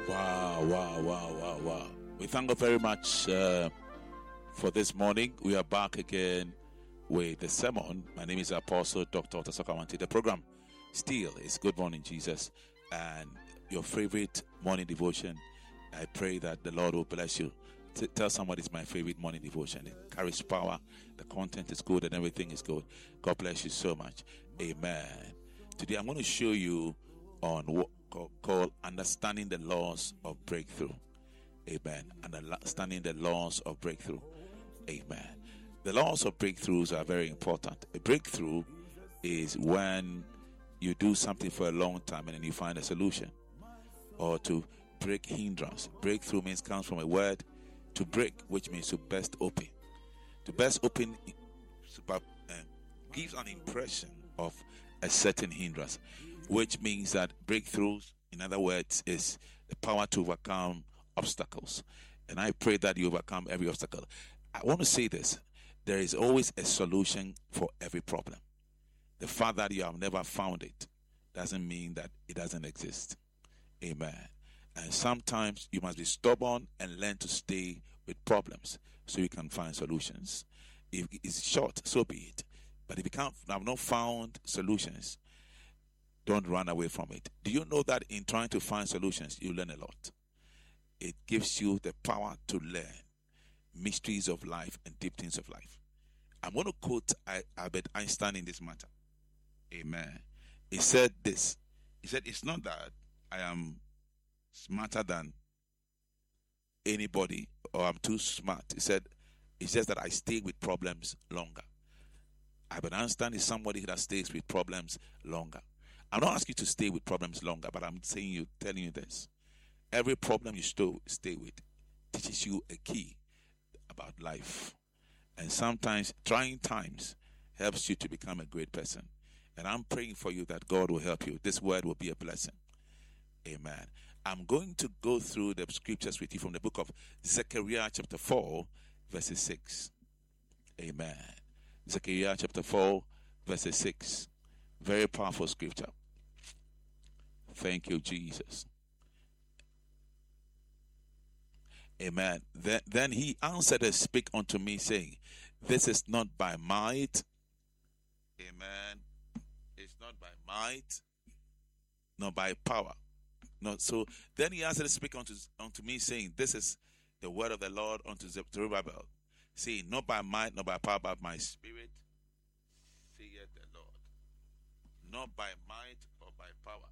Wow. We thank God very much for this morning. We are back again with the sermon. My name is Apostle Dr. Otasokawanti. The program still is Good Morning Jesus and your favorite morning devotion. I pray that the Lord will bless you. Tell somebody it's my favorite morning devotion. It carries power. The content is good and everything is good. God bless you so much. Amen. Today I'm going to show you on what called understanding the laws of breakthrough. Amen. Understanding the laws of breakthrough. Amen. The laws of breakthroughs are very important. A breakthrough is when you do something for a long time and then you find a solution, or to break hindrance. Breakthrough comes from a word to break, which means to burst open. To burst open gives an impression of a certain hindrance, which means that breakthroughs, in other words, is the power to overcome obstacles. And I pray that you overcome every obstacle. I want to say this: there is always a solution for every problem. The fact that you have never found it doesn't mean that it doesn't exist. Amen. And sometimes you must be stubborn and learn to stay with problems so you can find solutions. If it's short, so be it. But if you have not found solutions, don't run away from it. Do you know that in trying to find solutions, you learn a lot? It gives you the power to learn mysteries of life and deep things of life. I'm going to quote Albert Einstein in this matter. Amen. He said this. He said, it's not that I am smarter than anybody or I'm too smart. He said, it's just that I stay with problems longer. Albert Einstein is somebody that stays with problems longer. I'm not asking you to stay with problems longer, but I'm telling you this. Every problem you stay with teaches you a key about life. And sometimes trying times helps you to become a great person. And I'm praying for you that God will help you. This word will be a blessing. Amen. I'm going to go through the scriptures with you from the book of Zechariah chapter 4, verses 6. Amen. Zechariah chapter 4, verses 6. Very powerful scripture. Thank you, Jesus. Amen. Then he answered and spake unto me, saying, this is not by might. Amen. It's not by might, nor by power. No. So then he answered and spake unto me, saying, this is the word of the Lord unto Zerubbabel, saying, not by might, nor by power, but my spirit, saith the Lord. Not by might or by power,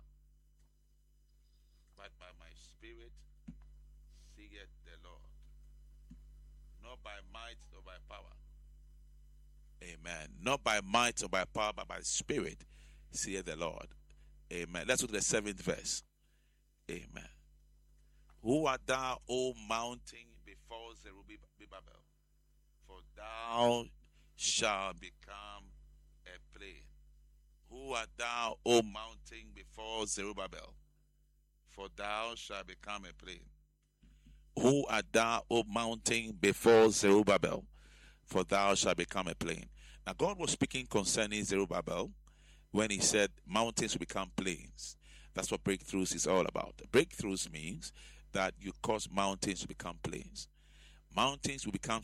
but by my spirit, saith the Lord. Not by might or by power. Amen. Not by might or by power, but by spirit, saith the Lord. Amen. Let's look at the 7th verse. Amen. Who art thou, O mountain, before Zerubbabel? For thou shalt become a plain. Who art thou, O mountain, before Zerubbabel? For thou shalt become a plain. Who art thou, O mountain, before Zerubbabel? For thou shalt become a plain. Now God was speaking concerning Zerubbabel when he said mountains will become plains. That's what breakthroughs is all about. Breakthroughs means that you cause mountains to become plains. Mountains will become